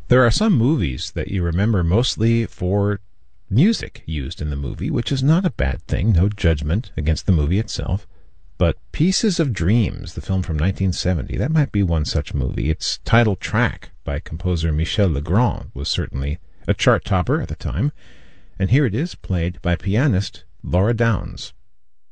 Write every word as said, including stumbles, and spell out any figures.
There are some movies that you remember mostly for music used in the movie, which is not a bad thing, no judgment against the movie itself. But Pieces of Dreams, the film from nineteen seventy, that might be one such movie. Its title track by composer Michel Legrand was certainly a chart topper at the time, and here it is, played by pianist Laura Downs.